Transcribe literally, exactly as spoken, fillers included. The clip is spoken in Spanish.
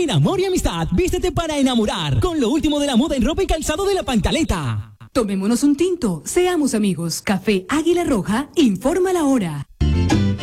En amor y amistad, vístete para enamorar. Con lo último de la moda en ropa y calzado de La Pantaleta. Tomémonos un tinto, seamos amigos. Café Águila Roja, informa la hora.